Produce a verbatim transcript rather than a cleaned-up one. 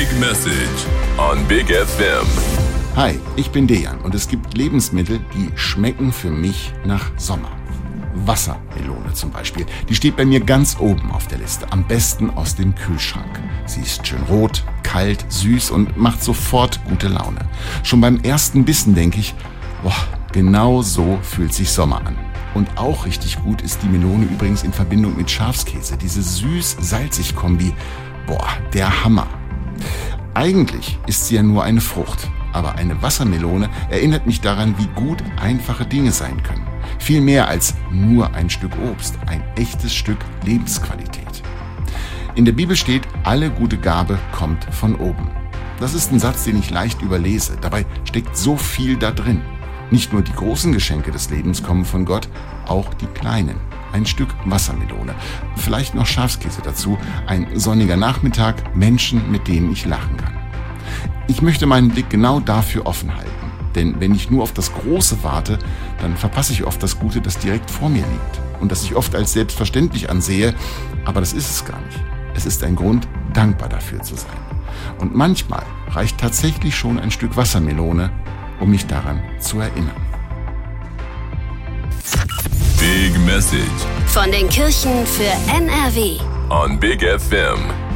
Message on Big F M. Hi, ich bin Dejan und es gibt Lebensmittel, die schmecken für mich nach Sommer. Wassermelone zum Beispiel, die steht bei mir ganz oben auf der Liste, am besten aus dem Kühlschrank. Sie ist schön rot, kalt, süß und macht sofort gute Laune. Schon beim ersten Bissen denke ich, boah, genau so fühlt sich Sommer an. Und auch richtig gut ist die Melone übrigens in Verbindung mit Schafskäse. Diese süß-salzig-Kombi, boah, der Hammer. Eigentlich ist sie ja nur eine Frucht, aber eine Wassermelone erinnert mich daran, wie gut einfache Dinge sein können. Viel mehr als nur ein Stück Obst, ein echtes Stück Lebensqualität. In der Bibel steht, alle gute Gabe kommt von oben. Das ist ein Satz, den ich leicht überlese. Dabei steckt so viel da drin. Nicht nur die großen Geschenke des Lebens kommen von Gott, auch die kleinen. Ein Stück Wassermelone, vielleicht noch Schafskäse dazu, ein sonniger Nachmittag, Menschen, mit denen ich lachen kann. Ich möchte meinen Blick genau dafür offen halten. Denn wenn ich nur auf das Große warte, dann verpasse ich oft das Gute, das direkt vor mir liegt. Und das ich oft als selbstverständlich ansehe, aber das ist es gar nicht. Es ist ein Grund, dankbar dafür zu sein. Und manchmal reicht tatsächlich schon ein Stück Wassermelone, um mich daran zu erinnern. Big Message von den Kirchen für N R W on Big F M.